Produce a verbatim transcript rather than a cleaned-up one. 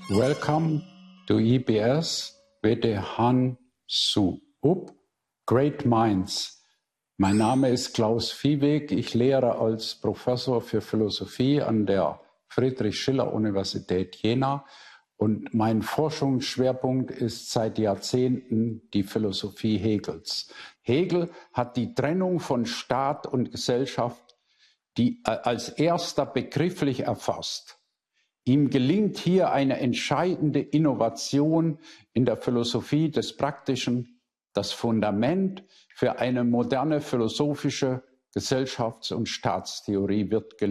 Welcome to E B S with Han Su Up, Great Minds. Mein Name ist Klaus Viehweg. Ich lehre als Professor für Philosophie an der Friedrich-Schiller-Universität Jena. Und mein Forschungsschwerpunkt ist seit Jahrzehnten die Philosophie Hegels. Hegel hat die Trennung von Staat und Gesellschaft die, äh, als erster begrifflich erfasst. Ihm gelingt hier eine entscheidende Innovation in der Philosophie des Praktischen. Das Fundament für eine moderne philosophische Gesellschafts- und Staatstheorie wird gelegt.